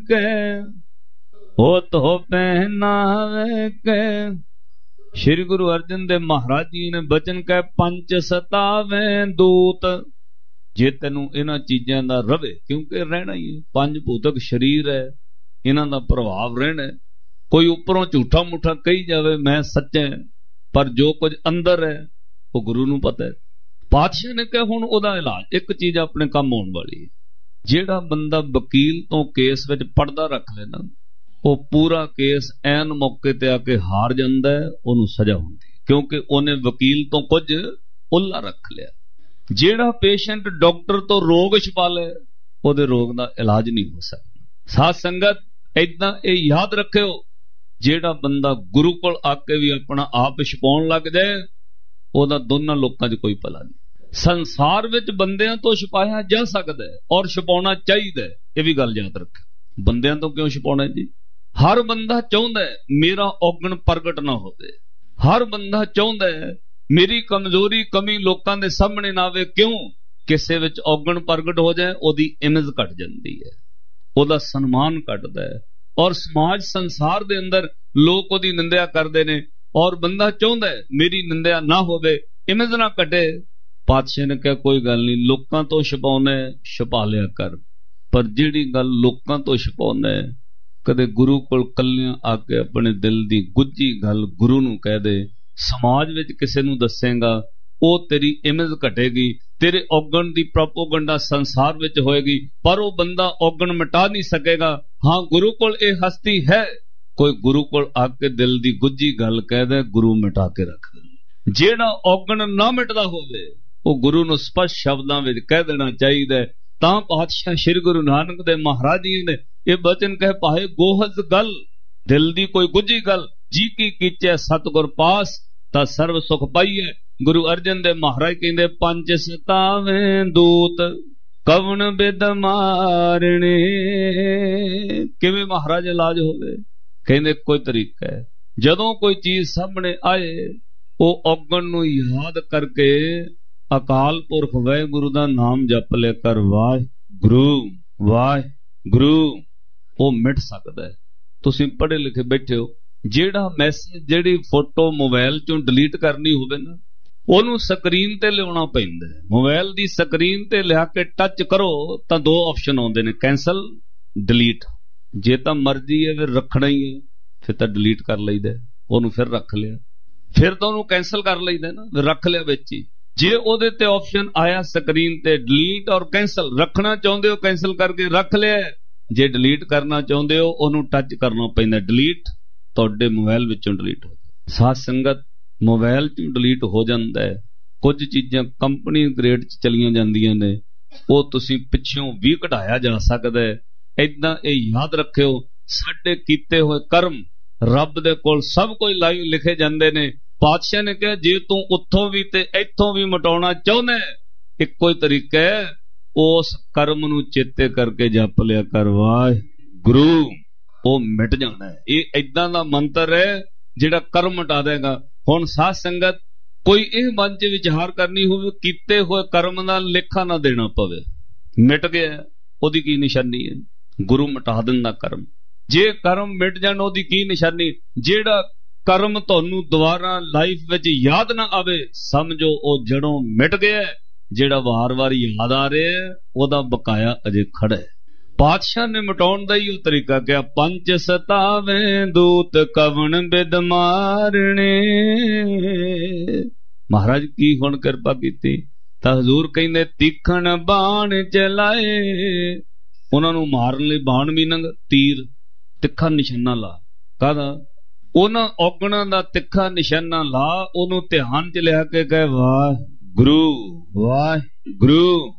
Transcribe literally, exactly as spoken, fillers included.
के हो तो पहनावे के। श्री गुरु अर्जन देव महाराज जी ने बचन कह पंच सतावे दूत। जे तेनू इन्हां चीजां दा रवे, क्योंकि रहना ही है, पंज भूतक शरीर है, इन्हां दा प्रभाव रहना है। कोई उपरों झूठा मुठा कही जावे मैं सच्चा है, पर जो कुछ अंदर है वो गुरु नू पता है। पातशाह ने कहा हुण ओदा इलाज एक चीज अपने काम आउण वाली है। जेड़ा बंदा वकील तो केस विच पड़दा रख लेना, वो पूरा केस ऐन मौके ते आके हार जांदा है, ओनू सजा हुंदी है, क्योंकि ओने वकील तो कुछ उल्ला रख लिया। जेड़ा पेशेंट डॉक्टर तो रोग छुपा ले, ओदे रोग दा इलाज नहीं हो सकदा। साध संगत इदां ये याद रखियो, जेड़ा बंदा गुरु कोल आके भी अपना आप छुपाउण लग जाए, ओदा दोनों लोकां च कोई भला नहीं। संसार विच बंदियां तो छुपाया जा सकदा है और छुपाउणा चाहिदा है, ये भी गल याद रख। बंदियां तो क्यों छुपाउणा जी? हर बंदा चाहुंदा है मेरा औगण प्रगट ना होवे, हर बंदा चाहुंदा है मेरी कमजोरी कमी लोकां दे सामने ना आवे। क्यों? किसे विच औगण प्रगट हो जाए, ओदी इमेज घट जांदी है, ओदा सन्मान घटदा है, और समाज संसार दे अंदर लोग ओदी निंदा करदे ने, और बंदा चाहुंदा है मेरी निंदा ना होवे, इमेज ना घटे। पातशाह ने कहा कोई गल नहीं, लोकां तो छुपाउणा छुपा लिया कर, पर जिहड़ी गल लोकां तो छुपाउणा है, कदे गुरु कोल कल्लियां आके अपने दिल दी गुज्जी गल गुरु नू कह दे। समाज विच किसे नू दसेगा, ओ तेरी इमेज घटेगी, तेरे औगण दी प्रोपोगंडा संसार विच होएगी, पर वो बंदा औगण मिटा नहीं सकेगा। हाँ, गुरु कोल ये हस्ती है, कोई गुरु कोल आके दिल दी गुज्जी गल कह दे, गुरु मिटा के रख दे। जेड़ा औगण ना मिटदा होवे, वो गुरु नू स्पष्ट शब्दां विच कह देना चाहिए। तां पातशाह श्री गुरु नानक देव महाराज जी ने ये बचन कहे, पाए गोहज गल दिल दी कोई गुज्जी गल, जी की कीचे सतगुर पास ता सर्व सुख पाइए। गुरु अर्जन देव महाराज कहते पंच सतावे दूत कवन बिद मारने। किवें महाराज इलाज होवे? कहते कोई तरीका है, जदों कोई चीज सामने आए वो औगण नू याद करके अकाल पुरख वाहिगुरु दा नाम जप ले कर, वाह गुरु वाह गुरु, वो मिट सकता है। तुसीं पढ़े लिखे बैठे हो, जेड़ा मैसेज जेड़ी फोटो मोबाइल चों डिलीट करनी होवे ना, ओनू स्क्रीन ते लियाना पैंदा है। मोबाइल दी स्क्रीन ते लिया के टच करो तां दो ऑप्शन आउंदे ने, कैंसल डिलीट। जे तां मर्जी है फिर रखना ही है, फिर तां डिलीट कर लईदा, ओनू फिर रख लिया, फिर तां ओनू कैंसल कर लईदा ना, रख लिया विच ही। जे ओदे ते ऑप्शन आया स्क्रीन ते डिलीट और कैंसल, रखना चाहुंदे हो कैंसल करके रख लिया, जे डिलीट करना चाहुंदे हो ओनू टच करना पैंदा, डिलीट तुहाडे मोबाइल विचों डिलीट हो जाए। साध संगत मोबाइल चों डिलीट हो जांदा है, कुछ चीज़ां कंपनी ग्रेड च चलियां जांदियां ने, वो तुसीं पिछों भी कढाया जा सकदा है। इदां ये याद रखियो, साडे कीते होए कर्म रब दे कोल सब कोई लाइव लिखे जांदे ने। पातशाह ने कहा जे तू उत्थों भी ते इत्थों भी मिटाउणा चाहुंदा है, इक्को ही तरीका है, उस कर्म नू चेते करके जप लिया कर, वाह गुरु, वो मिट जाना है। ये इदां दा मंत्र है जिहड़ा कर्म मिटा देगा। हुण साध संगत कोई इह मन च विचार करनी होवे, कीते होए कर्म दा लेखा ना देना पवे, मिट गया ओदी की निशानी है? गुरु मिटा दिंदा कर्म। जे कर्म मिट जाण ओदी की निशानी? जेड़ा कर्म तुहानू दोबारा लाइफ विच याद ना आवे, समझो ओ जड़ों मिट गया। जेड़ा वार वार याद आ रहा है ओदा बकाया अजे खड़ा है। पातशाह ने मिटाउण दा ही तरीका क्या, पंच सतावे दूत कवन बिद मारने। महाराज की हुण किरपा कीती तां हजूर कहंदे तीखण बाण चलाए, उन्हां नू मारन लई बाण मीनंग तीर, तिखा निशाना ला। कहदा उन्हां औगणां दा तिखा निशाना ला, ओनू ध्यान च लिया के कहे, वाह गुरु वाह गुरु